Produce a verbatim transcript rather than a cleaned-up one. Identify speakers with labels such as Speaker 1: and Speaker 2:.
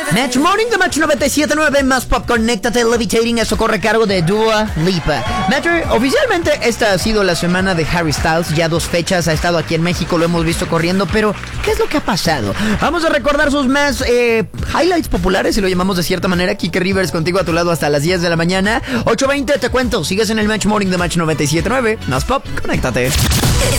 Speaker 1: Match Morning de Match noventa y siete punto nueve, más pop, conéctate, Levitating, eso corre a cargo de Dua Lipa. Match, oficialmente esta ha sido la semana de Harry Styles, ya dos fechas, ha estado aquí en México, lo hemos visto corriendo, pero ¿qué es lo que ha pasado? Vamos a recordar sus más eh, highlights populares, si lo llamamos de cierta manera. Kike Rivers contigo a tu lado hasta las diez de la mañana, ocho veinte, te cuento, sigues en el Match Morning de Match noventa y siete punto nueve, más pop, conéctate.